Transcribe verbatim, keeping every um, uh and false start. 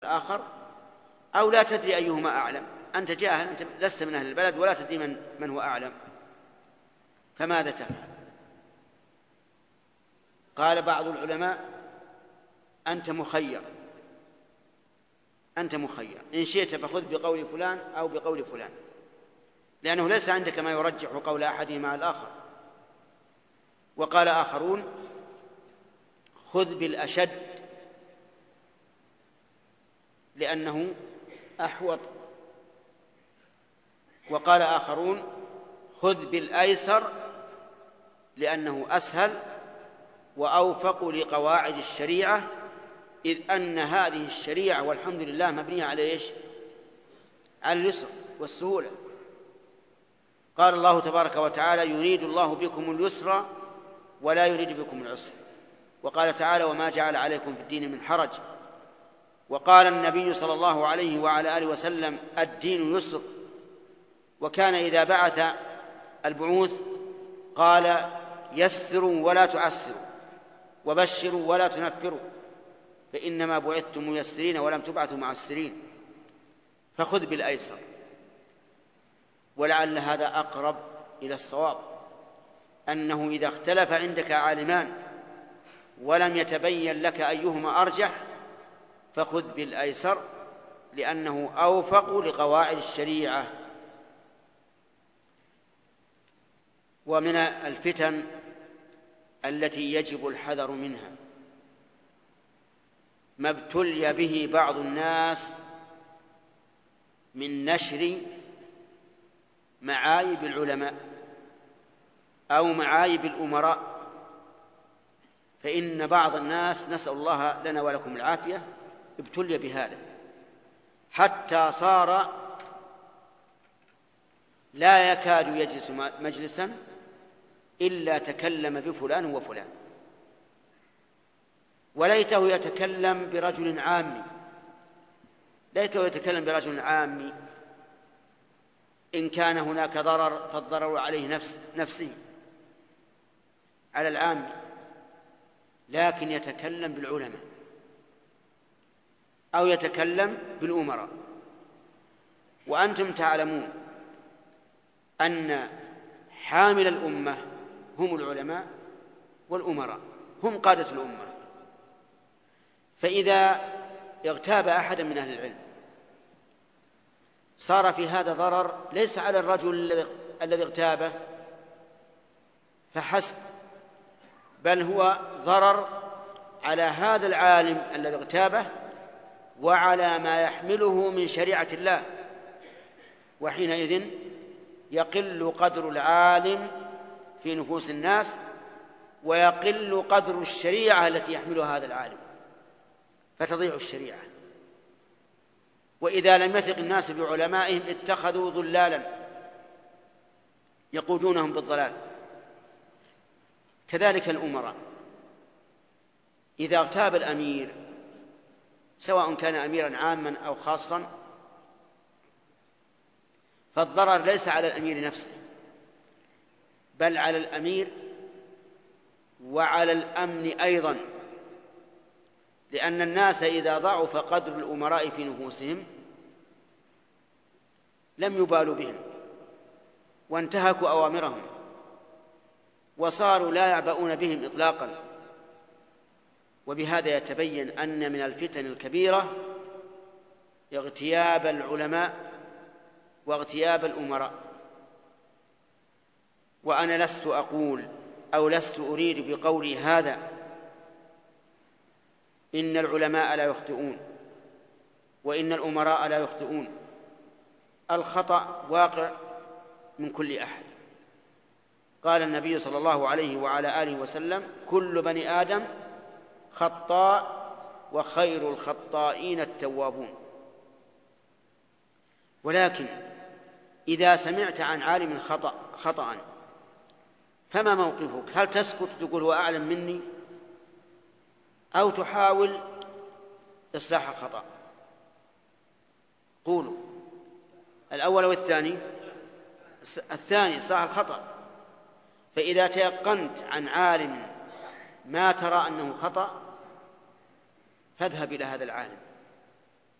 الآخر، أو لا تدري أيهما أعلم. أنت جاهل، أنت لست من أهل البلد ولا تدري من, من هو أعلم، فماذا تفعل؟ قال بعض العلماء: أنت مخير، أنت مخير إن شئت فخذ بقول فلان أو بقول فلان، لأنه ليس عندك ما يرجح قول أحدهما على الآخر. وقال آخرون: خذ بالأشد لأنه أحوط. وقال آخرون: خذ بالأيسر لأنه أسهل وأوفق لقواعد الشريعة، إذ أن هذه الشريعة والحمد لله مبنية على إيش؟ على اليسر والسهولة. قال الله تبارك وتعالى: يريد الله بكم اليسر ولا يريد بكم العسر. وقال تعالى: وما جعل عليكم في الدين من حرج. وقال النبي صلى الله عليه وعلى آله وسلم: الدين يسر. وكان إذا بعث البعوث قال: يسروا ولا تعسروا، وبشروا ولا تنفروا، فإنما بعثتم ميسرين ولم تبعثوا معسرين. فخذ بالأيسر. ولعل هذا أقرب إلى الصواب، أنه إذا اختلف عندك عالمان ولم يتبين لك أيهما أرجح فخذ بالأيسر لأنه أوفق لقواعد الشريعة. ومن الفتن التي يجب الحذر منها ما ابتلي به بعض الناس من نشر معايب العلماء أو معايب الأمراء. فإن بعض الناس، نسأل الله لنا ولكم العافية، ابتلي بهذا حتى صار لا يكاد يجلس مجلسا إلا تكلم بفلان وفلان، وليته يتكلم برجل عامي، ليته يتكلم برجل عامي إن كان هناك ضرر فالضرر عليه نفس نفسه على العامي، لكن يتكلم بالعلماء أو يتكلم بالأمراء. وأنتم تعلمون أن حامل الأمة هم العلماء والأمراء، هم قادة الأمة. فإذا اغتاب أحد من أهل العلم صار في هذا ضرر ليس على الرجل الذي اغتابه فحسب، بل هو ضرر على هذا العالم الذي اغتابه وعلى ما يحمله من شريعة الله. وحينئذ يقل قدر العالم في نفوس الناس ويقل قدر الشريعة التي يحملها هذا العالم، فتضيع الشريعة. وإذا لم يثق الناس بعلمائهم اتخذوا ضلالا يقودونهم بالضلال. كذلك الأمراء إذا اغتاب الأمير سواء كان أميرا عاما أو خاصا فالضرر ليس على الأمير نفسه بل على الأمير وعلى الأمن أيضا، لأن الناس إذا ضعف قدر الأمراء في نفوسهم لم يبالوا بهم وانتهكوا أوامرهم وصاروا لا يعبؤون بهم إطلاقا. وبهذا يتبين أن من الفتن الكبيرة اغتياب العلماء واغتياب الأمراء. وأنا لست أقول أو لست أريد بقولي هذا إن العلماء لا يخطئون وإن الأمراء لا يخطئون، الخطأ واقع من كل أحد. قال النبي صلى الله عليه وعلى آله وسلم: كل بني آدم خطاء وخير الخطائين التوابون. ولكن إذا سمعت عن عالم خطأ خطأ فما موقفك؟ هل تسكت تقول هو أعلم مني أو تحاول إصلاح الخطأ؟ قولوا الأول والثاني. الثاني إصلاح الخطأ. فإذا تيقنت عن عالم ما ترى أنه خطأ فاذهب إلى هذا العالم